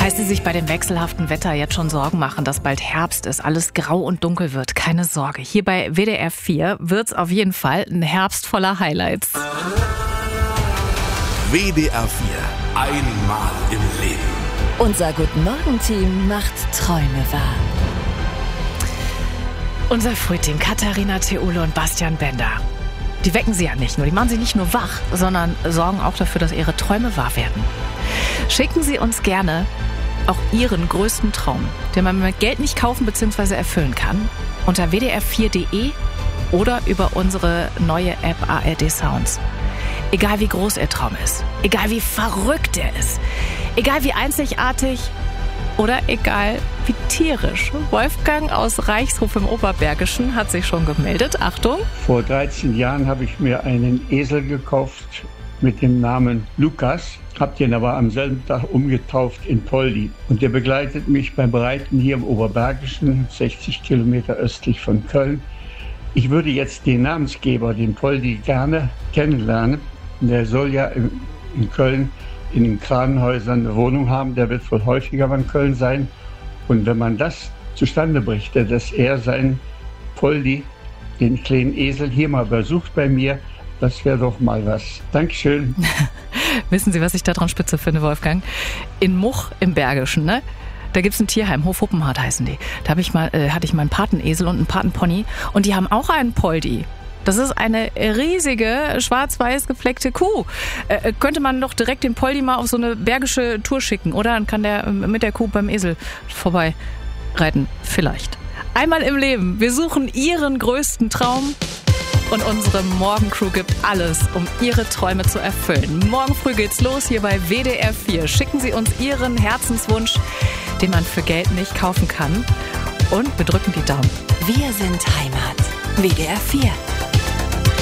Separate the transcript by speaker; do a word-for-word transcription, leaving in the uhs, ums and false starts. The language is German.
Speaker 1: Falls Sie sich bei dem wechselhaften Wetter jetzt schon Sorgen machen, dass bald Herbst ist, alles grau und dunkel wird, keine Sorge. Hier bei W D R vier wird's auf jeden Fall ein Herbst voller Highlights.
Speaker 2: W D R vier, einmal im Leben.
Speaker 3: Unser Guten-Morgen-Team macht Träume wahr.
Speaker 1: Unser Frühteam Katharina Theule und Bastian Bender. Die wecken Sie ja nicht nur, die machen Sie nicht nur wach, sondern sorgen auch dafür, dass Ihre Träume wahr werden. Schicken Sie uns gerne auch Ihren größten Traum, den man mit Geld nicht kaufen bzw. erfüllen kann, unter w d r vier punkt d e oder über unsere neue App A R D Sounds. Egal wie groß Ihr Traum ist, egal wie verrückt er ist, egal wie einzigartig oder egal wie tierisch. Wolfgang aus Reichshof im Oberbergischen hat sich schon gemeldet. Achtung!
Speaker 4: Vor dreizehn Jahren habe ich mir einen Esel gekauft mit dem Namen Lukas, habe den aber am selben Tag umgetauft in Poldi. Und der begleitet mich beim Reiten hier im Oberbergischen, sechzig Kilometer östlich von Köln. Ich würde jetzt den Namensgeber, den Poldi, gerne kennenlernen. Der soll ja in, in Köln in den Kranenhäusern eine Wohnung haben. Der wird wohl häufiger in Köln sein. Und wenn man das zustande brächte, dass er seinen Poldi, den kleinen Esel, hier mal besucht bei mir, das wäre doch mal was. Dankeschön.
Speaker 1: Wissen Sie, was ich da dran spitze finde, Wolfgang? In Much im Bergischen, ne? Da gibt's ein Tierheim, Hof Huppenhardt heißen die. Da hab ich mal, äh, hatte ich mal einen Patenesel und einen Patenpony und die haben auch einen Poldi. Das ist eine riesige, schwarz-weiß gefleckte Kuh. Äh, könnte man doch direkt den Poldi mal auf so eine bergische Tour schicken, oder? Dann kann der mit der Kuh beim Esel vorbei reiten. Vielleicht. Einmal im Leben. Wir suchen Ihren größten Traum. Und unsere Morgencrew gibt alles, um Ihre Träume zu erfüllen. Morgen früh geht's los hier bei W D R vier. Schicken Sie uns Ihren Herzenswunsch, den man für Geld nicht kaufen kann. Und wir drücken die Daumen.
Speaker 3: Wir sind Heimat. W D R vier.